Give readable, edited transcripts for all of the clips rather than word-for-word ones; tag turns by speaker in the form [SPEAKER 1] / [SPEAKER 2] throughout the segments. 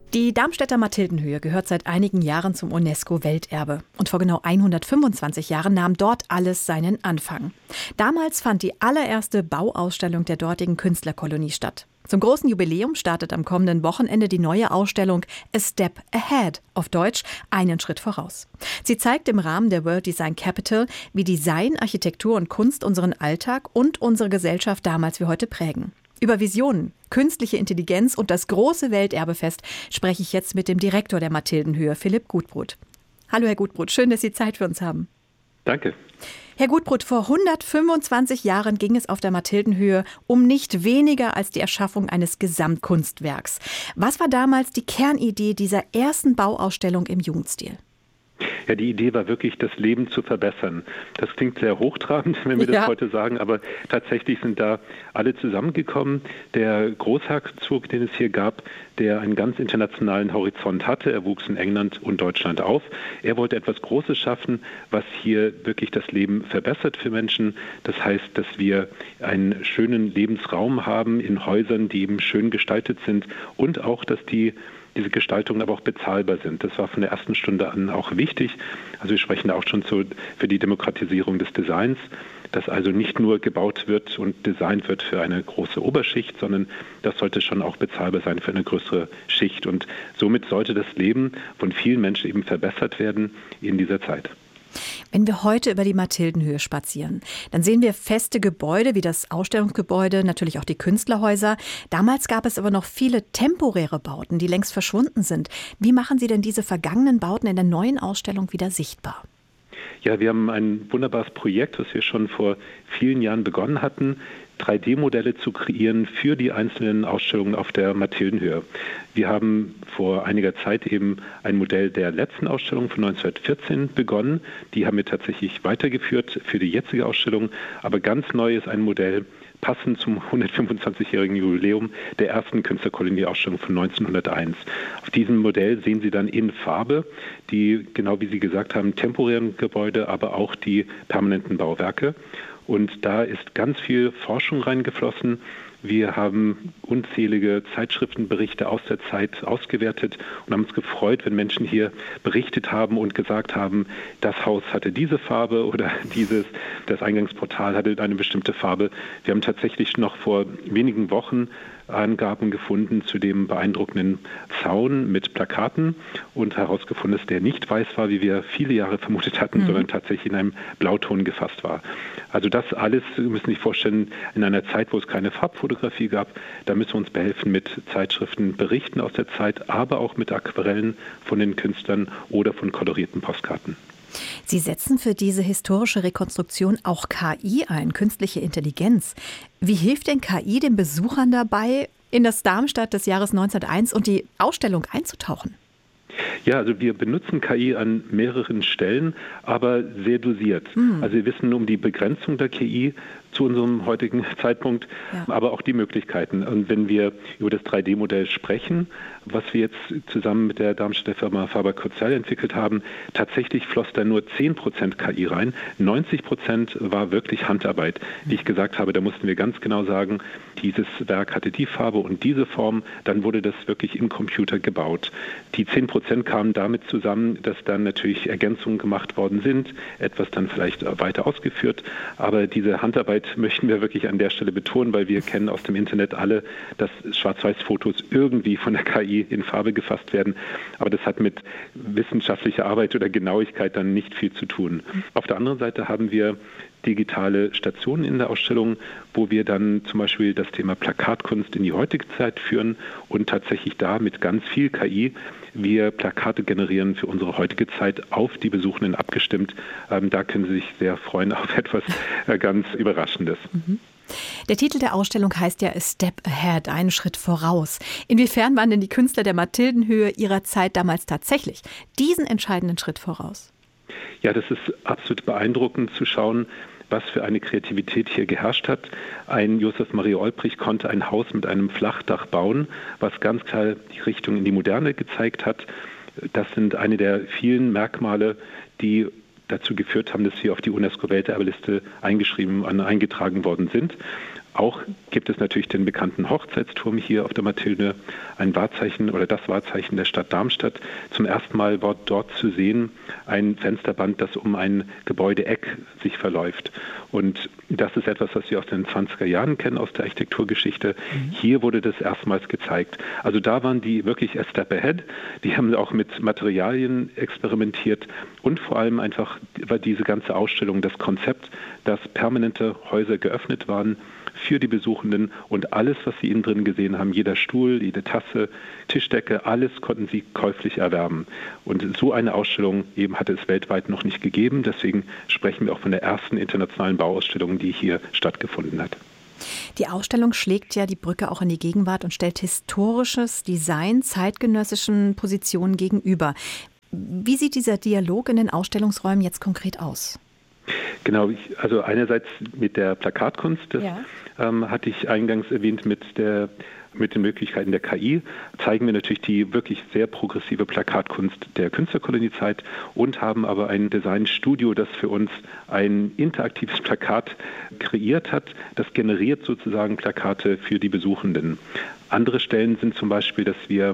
[SPEAKER 1] Die Darmstädter Mathildenhöhe gehört seit einigen Jahren zum UNESCO-Welterbe. Und vor genau 125 Jahren nahm dort alles seinen Anfang. Damals fand die allererste Bauausstellung der dortigen Künstlerkolonie statt. Zum großen Jubiläum startet am kommenden Wochenende die neue Ausstellung A Step Ahead, auf Deutsch einen Schritt voraus. Sie zeigt im Rahmen der World Design Capital, wie Design, Architektur und Kunst unseren Alltag und unsere Gesellschaft damals wie heute prägen. Über Visionen, künstliche Intelligenz und das große Welterbefest spreche ich jetzt mit dem Direktor der Mathildenhöhe, Philipp Gutbrod. Hallo Herr Gutbrod, schön, dass Sie Zeit für uns haben.
[SPEAKER 2] Danke.
[SPEAKER 1] Herr Gutbrod, vor 125 Jahren ging es auf der Mathildenhöhe um nicht weniger als die Erschaffung eines Gesamtkunstwerks. Was war damals die Kernidee dieser ersten Bauausstellung im Jugendstil?
[SPEAKER 2] Ja, die Idee war wirklich, das Leben zu verbessern. Das klingt sehr hochtrabend, wenn wir das heute sagen, aber tatsächlich sind da alle zusammengekommen. Der Großherzog, den es hier gab, der einen ganz internationalen Horizont hatte, er wuchs in England und Deutschland auf. Er wollte etwas Großes schaffen, was hier wirklich das Leben verbessert für Menschen. Das heißt, dass wir einen schönen Lebensraum haben in Häusern, die eben schön gestaltet sind und auch, dass diese Gestaltungen aber auch bezahlbar sind. Das war von der ersten Stunde an auch wichtig. Also wir sprechen da auch schon für die Demokratisierung des Designs, dass also nicht nur gebaut wird und designt wird für eine große Oberschicht, sondern das sollte schon auch bezahlbar sein für eine größere Schicht. Und somit sollte das Leben von vielen Menschen eben verbessert werden in dieser Zeit.
[SPEAKER 1] Wenn wir heute über die Mathildenhöhe spazieren, dann sehen wir feste Gebäude wie das Ausstellungsgebäude, natürlich auch die Künstlerhäuser. Damals gab es aber noch viele temporäre Bauten, die längst verschwunden sind. Wie machen Sie denn diese vergangenen Bauten in der neuen Ausstellung wieder sichtbar?
[SPEAKER 2] Ja, wir haben ein wunderbares Projekt, was wir schon vor vielen Jahren begonnen hatten, 3D-Modelle zu kreieren für die einzelnen Ausstellungen auf der Mathildenhöhe. Wir haben vor einiger Zeit eben ein Modell der letzten Ausstellung von 1914 begonnen. Die haben wir tatsächlich weitergeführt für die jetzige Ausstellung. Aber ganz neu ist ein Modell, passend zum 125-jährigen Jubiläum der ersten Künstlerkolonie-Ausstellung von 1901. Auf diesem Modell sehen Sie dann in Farbe die, genau wie Sie gesagt haben, temporären Gebäude, aber auch die permanenten Bauwerke. Und da ist ganz viel Forschung reingeflossen. Wir haben unzählige Zeitschriftenberichte aus der Zeit ausgewertet und haben uns gefreut, wenn Menschen hier berichtet haben und gesagt haben, das Haus hatte diese Farbe oder das Eingangsportal hatte eine bestimmte Farbe. Wir haben tatsächlich noch vor wenigen Wochen Angaben gefunden zu dem beeindruckenden Zaun mit Plakaten und herausgefunden, dass der nicht weiß war, wie wir viele Jahre vermutet hatten, sondern tatsächlich in einem Blauton gefasst war. Also das alles, Sie müssen sich vorstellen, in einer Zeit, wo es keine Farbfotografie gab, da müssen wir uns behelfen mit Zeitschriften, Berichten aus der Zeit, aber auch mit Aquarellen von den Künstlern oder von kolorierten Postkarten.
[SPEAKER 1] Sie setzen für diese historische Rekonstruktion auch KI ein, künstliche Intelligenz. Wie hilft denn KI den Besuchern dabei, in das Darmstadt des Jahres 1901 und die Ausstellung einzutauchen?
[SPEAKER 2] Ja, also wir benutzen KI an mehreren Stellen, aber sehr dosiert. Also wir wissen um die Begrenzung der KI zu unserem heutigen Zeitpunkt, aber auch die Möglichkeiten. Und wenn wir über das 3D-Modell sprechen, was wir jetzt zusammen mit der Darmstädter Firma Faber-Cozell entwickelt haben, tatsächlich floss da nur 10% KI rein. 90% war wirklich Handarbeit. Wie ich gesagt habe, da mussten wir ganz genau sagen, dieses Werk hatte die Farbe und diese Form, dann wurde das wirklich im Computer gebaut. Die 10% kamen damit zusammen, dass dann natürlich Ergänzungen gemacht worden sind, etwas dann vielleicht weiter ausgeführt, aber diese Handarbeit möchten wir wirklich an der Stelle betonen, weil wir kennen aus dem Internet alle, dass Schwarz-Weiß-Fotos irgendwie von der KI in Farbe gefasst werden. Aber das hat mit wissenschaftlicher Arbeit oder Genauigkeit dann nicht viel zu tun. Auf der anderen Seite haben wir digitale Stationen in der Ausstellung, wo wir dann zum Beispiel das Thema Plakatkunst in die heutige Zeit führen und tatsächlich da mit ganz viel KI wir Plakate generieren für unsere heutige Zeit auf die Besuchenden abgestimmt. Da können Sie sich sehr freuen auf etwas ganz Überraschendes.
[SPEAKER 1] Der Titel der Ausstellung heißt ja A Step Ahead, einen Schritt voraus. Inwiefern waren denn die Künstler der Mathildenhöhe ihrer Zeit damals tatsächlich diesen entscheidenden Schritt voraus?
[SPEAKER 2] Ja, das ist absolut beeindruckend zu schauen, was für eine Kreativität hier geherrscht hat. Ein Josef Maria Olbrich konnte ein Haus mit einem Flachdach bauen, was ganz klar die Richtung in die Moderne gezeigt hat. Das sind eine der vielen Merkmale, die dazu geführt haben, dass wir auf die UNESCO-Welterbeliste eingetragen worden sind. Auch gibt es natürlich den bekannten Hochzeitsturm hier auf der Mathildenhöhe, ein Wahrzeichen oder das Wahrzeichen der Stadt Darmstadt. Zum ersten Mal war dort zu sehen ein Fensterband, das um ein Gebäudeeck sich verläuft. Und das ist etwas, was wir aus den 20er Jahren kennen, aus der Architekturgeschichte. Hier wurde das erstmals gezeigt. Also da waren die wirklich a step ahead. Die haben auch mit Materialien experimentiert und vor allem einfach war diese ganze Ausstellung das Konzept, dass permanente Häuser geöffnet waren für die Besuchenden und alles, was sie innen drin gesehen haben, jeder Stuhl, jede Tasse, Tischdecke, alles konnten sie käuflich erwerben. Und so eine Ausstellung eben hatte es weltweit noch nicht gegeben. Deswegen sprechen wir auch von der ersten internationalen Bauausstellung, die hier stattgefunden hat.
[SPEAKER 1] Die Ausstellung schlägt ja die Brücke auch in die Gegenwart und stellt historisches Design zeitgenössischen Positionen gegenüber. Wie sieht dieser Dialog in den Ausstellungsräumen jetzt konkret aus?
[SPEAKER 2] Genau, also einerseits mit der Plakatkunst, das hatte ich eingangs erwähnt, mit den Möglichkeiten der KI, zeigen wir natürlich die wirklich sehr progressive Plakatkunst der Künstlerkoloniezeit und haben aber ein Designstudio, das für uns ein interaktives Plakat kreiert hat. Das generiert sozusagen Plakate für die Besuchenden. Andere Stellen sind zum Beispiel, dass wir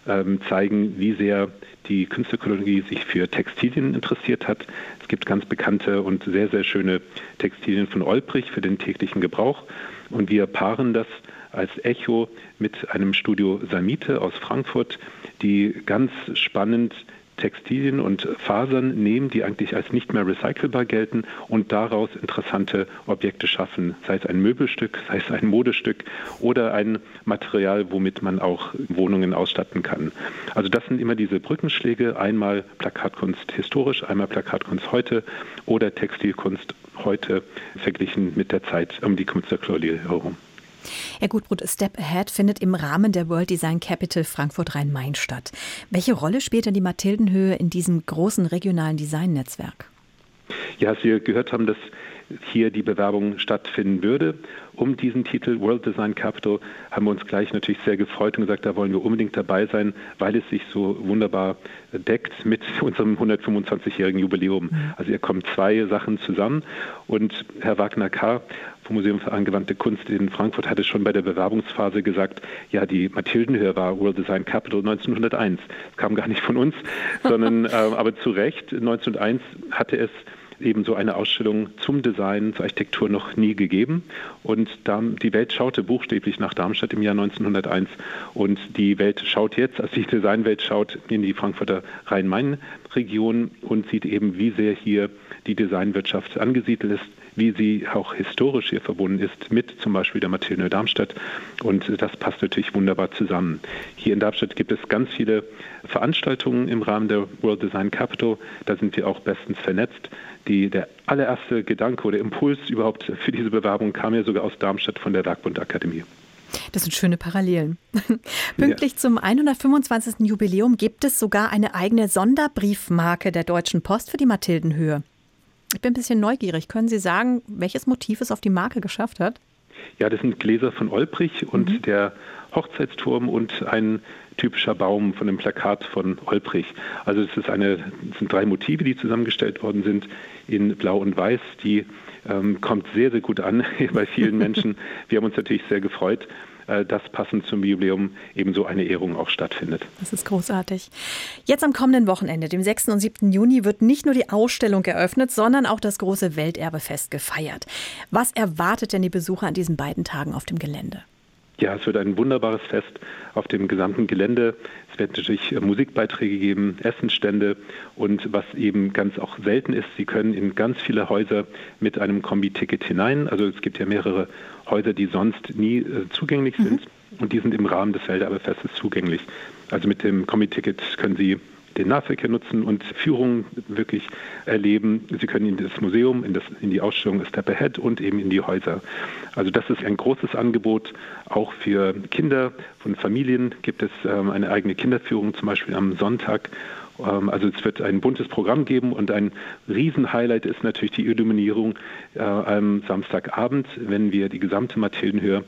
[SPEAKER 2] zeigen, wie sehr die Künstlerkolonie sich für Textilien interessiert hat. Es gibt ganz bekannte und sehr, sehr schöne Textilien von Olbrich für den täglichen Gebrauch. Und wir paaren das als Echo mit einem Studio Samite aus Frankfurt, die ganz spannend Textilien und Fasern nehmen, die eigentlich als nicht mehr recycelbar gelten und daraus interessante Objekte schaffen, sei es ein Möbelstück, sei es ein Modestück oder ein Material, womit man auch Wohnungen ausstatten kann. Also das sind immer diese Brückenschläge, einmal Plakatkunst historisch, einmal Plakatkunst heute oder Textilkunst heute verglichen mit der Zeit um die Künstlerkolonie herum.
[SPEAKER 1] Herr Gutbrod, Step Ahead findet im Rahmen der World Design Capital Frankfurt-Rhein-Main statt. Welche Rolle spielt denn die Mathildenhöhe in diesem großen regionalen Designnetzwerk?
[SPEAKER 2] Ja, als wir gehört haben, dass hier die Bewerbung stattfinden würde um diesen Titel World Design Capital, haben wir uns gleich natürlich sehr gefreut und gesagt, da wollen wir unbedingt dabei sein, weil es sich so wunderbar deckt mit unserem 125-jährigen Jubiläum. Also hier kommen zwei Sachen zusammen und Herr Wagner-Karr vom Museum für angewandte Kunst in Frankfurt hatte schon bei der Bewerbungsphase gesagt, ja, die Mathildenhöhe war World Design Capital 1901. Das kam gar nicht von uns, sondern aber zu Recht, 1901 hatte es eben so eine Ausstellung zum Design, zur Architektur noch nie gegeben. Und die Welt schaute buchstäblich nach Darmstadt im Jahr 1901 und die Welt schaut jetzt, also die Designwelt schaut in die Frankfurter Rhein-Main-Region und sieht eben, wie sehr hier die Designwirtschaft angesiedelt ist, wie sie auch historisch hier verbunden ist mit zum Beispiel der Mathildenhöhe Darmstadt. Und das passt natürlich wunderbar zusammen. Hier in Darmstadt gibt es ganz viele Veranstaltungen im Rahmen der World Design Capital. Da sind wir auch bestens vernetzt. Der allererste Gedanke oder Impuls überhaupt für diese Bewerbung kam ja sogar aus Darmstadt von der Werkbund-Akademie.
[SPEAKER 1] Das sind schöne Parallelen. Pünktlich zum 125. Jubiläum gibt es sogar eine eigene Sonderbriefmarke der Deutschen Post für die Mathildenhöhe. Ich bin ein bisschen neugierig. Können Sie sagen, welches Motiv es auf die Marke geschafft hat?
[SPEAKER 2] Ja, das sind Gläser von Olbrich und der Hochzeitsturm und ein typischer Baum von dem Plakat von Olbrich. Also es sind 3 Motive, die zusammengestellt worden sind in Blau und Weiß. Die kommt sehr, sehr gut an bei vielen Menschen. Wir haben uns natürlich sehr gefreut, dass passend zum Jubiläum eben so eine Ehrung auch stattfindet.
[SPEAKER 1] Das ist großartig. Jetzt am kommenden Wochenende, dem 6. und 7. Juni, wird nicht nur die Ausstellung eröffnet, sondern auch das große Welterbefest gefeiert. Was erwartet denn die Besucher an diesen beiden Tagen auf dem Gelände?
[SPEAKER 2] Ja, es wird ein wunderbares Fest auf dem gesamten Gelände. Es wird natürlich Musikbeiträge geben, Essensstände und was eben ganz auch selten ist, Sie können in ganz viele Häuser mit einem Kombi-Ticket hinein. Also es gibt ja mehrere Häuser, die sonst nie zugänglich sind und die sind im Rahmen des Welterbefestes zugänglich. Also mit dem Kombi-Ticket können Sie den Nahverkehr nutzen und Führungen wirklich erleben. Sie können in das Museum, in die Ausstellung Step Ahead und eben in die Häuser. Also das ist ein großes Angebot, auch für Kinder von Familien gibt es eine eigene Kinderführung, zum Beispiel am Sonntag. Also es wird ein buntes Programm geben und ein Riesenhighlight ist natürlich die Illuminierung am Samstagabend, wenn wir die gesamte Mathildenhöhe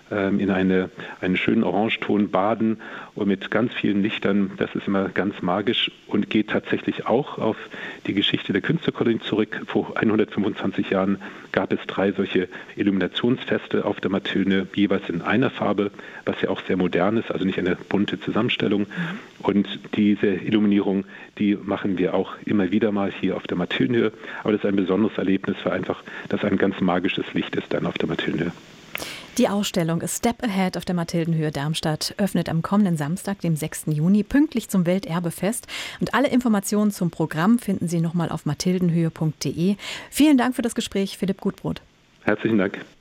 [SPEAKER 2] in einen schönen Orangeton baden und mit ganz vielen Lichtern. Das ist immer ganz magisch und geht tatsächlich auch auf die Geschichte der Künstlerkolonie zurück. Vor 125 Jahren gab es 3 solche Illuminationsfeste auf der Mathildenhöhe, jeweils in einer Farbe, was ja auch sehr modern ist, also nicht eine bunte Zusammenstellung. Und diese Illuminierung, die machen wir auch immer wieder mal hier auf der Mathildenhöhe. Aber das ist ein besonderes Erlebnis, weil einfach das ein ganz magisches Licht ist dann auf der Mathildenhöhe.
[SPEAKER 1] Die Ausstellung A Step Ahead auf der Mathildenhöhe Darmstadt öffnet am kommenden Samstag, dem 6. Juni, pünktlich zum Welterbefest. Und alle Informationen zum Programm finden Sie nochmal auf mathildenhöhe.de. Vielen Dank für das Gespräch, Philipp Gutbrot.
[SPEAKER 2] Herzlichen Dank.